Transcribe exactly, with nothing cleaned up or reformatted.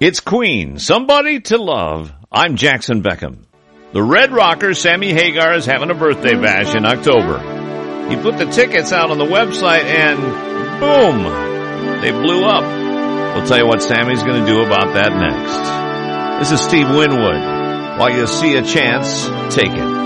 It's Queen, Somebody to Love. I'm Jackson Beckham. The Red Rocker, Sammy Hagar, is having a birthday bash in October. He put the tickets out on the website and boom, they blew up. We'll tell you what Sammy's going to do about that next. This is Steve Winwood. While you see a chance, take it.